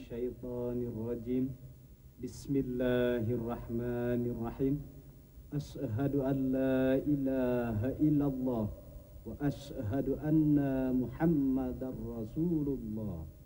minasyaitonir rajim. Bismillahirrahmanirrahim. Asyhadu an la ilaha illallah wa asyhadu anna Muhammadar Rasulullah.